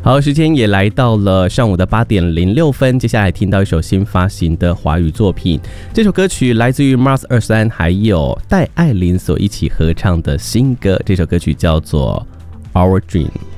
好，时间也来到了上午的8:06，接下来听到一首新发行的华语作品。这首歌曲来自于 Mars 23还有戴爱玲所一起合唱的新歌，这首歌曲叫做 Our Dream。